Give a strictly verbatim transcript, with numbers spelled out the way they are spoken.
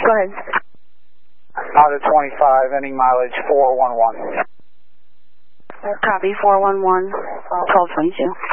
Go ahead. Honda twenty-five, ending mileage four one one. Copy, four one one, twelve twenty-two.